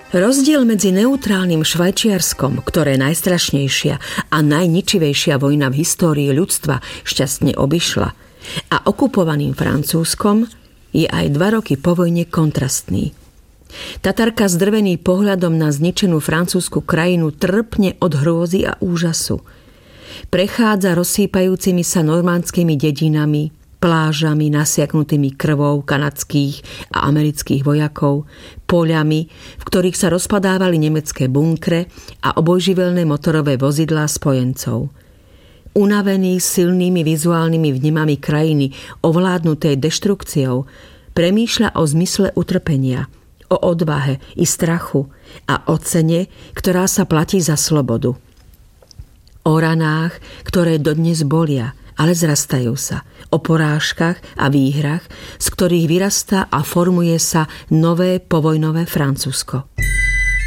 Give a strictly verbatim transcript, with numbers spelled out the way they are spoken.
Rozdiel medzi neutrálnym Švajčiarskom, ktoré najstrašnejšia a najničivejšia vojna v histórii ľudstva šťastne obišla, a okupovaným Francúzskom je aj dva roky po vojne kontrastný. Tatarka zdrvený pohľadom na zničenú francúzsku krajinu trpne od hrôzy a úžasu. Prechádza rozsýpajúcimi sa normandskými dedinami, plážami nasiaknutými krvou kanadských a amerických vojakov, poľami, v ktorých sa rozpadávali nemecké bunkre a obojživelné motorové vozidlá spojencov. Unavený silnými vizuálnymi vnemami krajiny ovládnutej deštrukciou, premýšľa o zmysle utrpenia, o odvahe i strachu a o cene, ktorá sa platí za slobodu. O ranách, ktoré dodnes bolia, ale zrastajú sa. O porážkach a výhrach, z ktorých vyrastá a formuje sa nové povojnové Francúzsko.